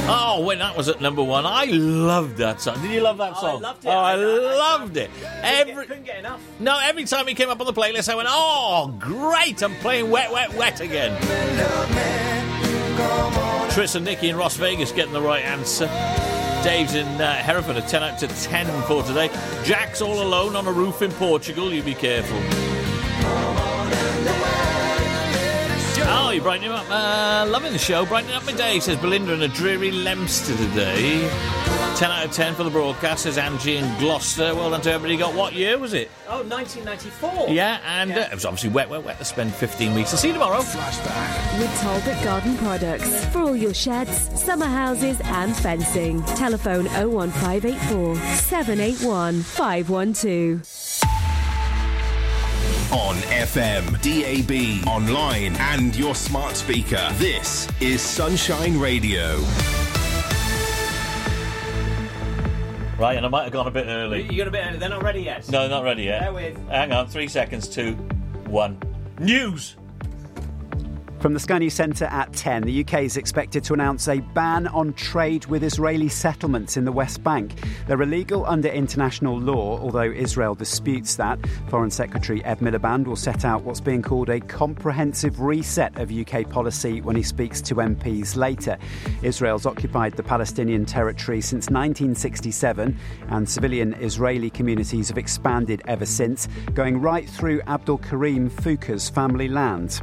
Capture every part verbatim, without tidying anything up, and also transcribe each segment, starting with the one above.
Oh, when that was at number one, I loved that song. Did you love that song? Oh, I loved it. Oh, I, I, I loved I, it. Couldn't Every get, couldn't get enough. No, every time he came up on the playlist, I went, oh, great, I'm playing Wet, Wet, Wet again. Tris and Nikki in Las Vegas getting the right answer. Dave's in uh, Hereford, a ten out of ten for today. Jack's all alone on a roof in Portugal, you be careful. Oh, you brightening up. Uh, loving the show. Brightening up my day, says Belinda in a dreary Leominster today. ten out of ten for the broadcast, says Angie in Gloucester. Well done to everybody. Got what year was it? Oh, nineteen ninety-four. Yeah, and yeah. Uh, it was obviously wet, wet, wet to spend fifteen weeks. I'll see you tomorrow. Flashback. With Talbot Garden Products. For all your sheds, summer houses and fencing. Telephone oh one five eight four, seven eight one, five one two. On F M, D A B, online and your smart speaker. This is Sunshine Radio. Right, and I might have gone a bit early. You got a bit early. They're not ready yet. No, not ready yet. Bear with. Hang on, three seconds, two, one. News! From the Sky News Centre at ten, the U K is expected to announce a ban on trade with Israeli settlements in the West Bank. They're illegal under international law, although Israel disputes that. Foreign Secretary Ed Miliband will set out what's being called a comprehensive reset of U K policy when he speaks to M Ps later. Israel's occupied the Palestinian territory since nineteen sixty-seven, and civilian Israeli communities have expanded ever since, going right through Abdul Karim Fuka's family land.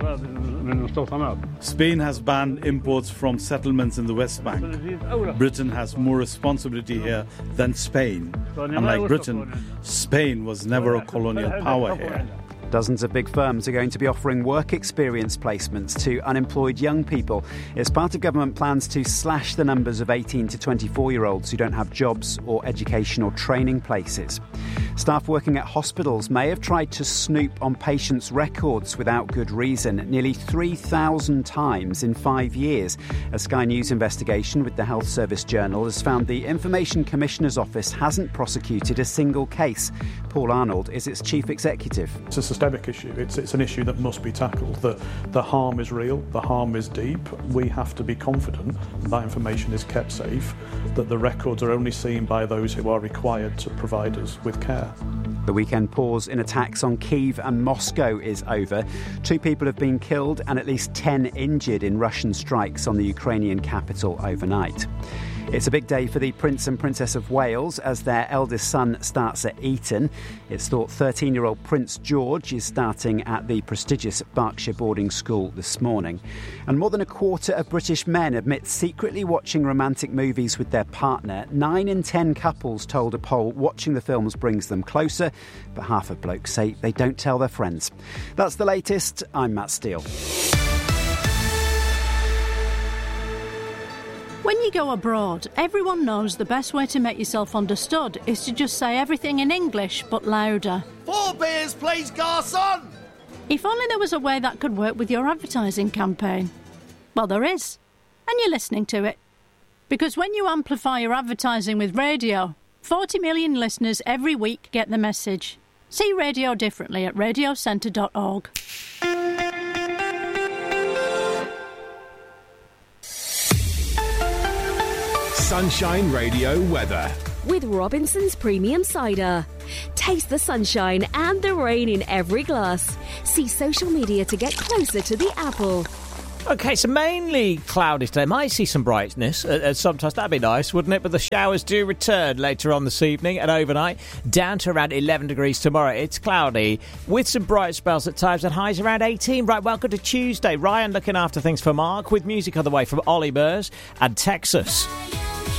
Spain has banned imports from settlements in the West Bank. Britain has more responsibility here than Spain. Unlike Britain, Spain was never a colonial power here. Dozens of big firms are going to be offering work experience placements to unemployed young people. It's part of government plans to slash the numbers of eighteen to twenty-four-year-olds who don't have jobs or education or training places. Staff working at hospitals may have tried to snoop on patients' records without good reason, nearly three thousand times in five years. A Sky News investigation with the Health Service Journal has found the Information Commissioner's Office hasn't prosecuted a single case. Paul Arnold is its chief executive. It's a systemic issue. It's, it's an issue that must be tackled. The, the harm is real, the harm is deep. We have to be confident that information is kept safe, that the records are only seen by those who are required to provide us with care. The weekend pause in attacks on Kyiv and Moscow is over. Two people have been killed and at least ten injured in Russian strikes on the Ukrainian capital overnight. It's a big day for the Prince and Princess of Wales as their eldest son starts at Eton. It's thought thirteen-year-old Prince George is starting at the prestigious Berkshire boarding school this morning. And more than a quarter of British men admit secretly watching romantic movies with their partner. Nine in ten couples told a poll watching the films brings them closer, but half of blokes say they don't tell their friends. That's the latest. I'm Matt Steele. When you go abroad, everyone knows the best way to make yourself understood is to just say everything in English, but louder. Four beers, please, garçon! If only there was a way that could work with your advertising campaign. Well, there is. And you're listening to it. Because when you amplify your advertising with radio, forty million listeners every week get the message. See radio differently at radio centre dot org. Sunshine Radio weather. With Robinson's Premium Cider. Taste the sunshine and the rain in every glass. See social media to get closer to the apple. OK, so mainly cloudy today. Might see some brightness uh, uh, sometimes. That'd be nice, wouldn't it? But the showers do return later on this evening and overnight, down to around eleven degrees tomorrow. It's cloudy with some bright spells at times and highs around eighteen. Right, welcome to Tuesday. Ryan looking after things for Mark with music on the way from Ollie Murs and Texas.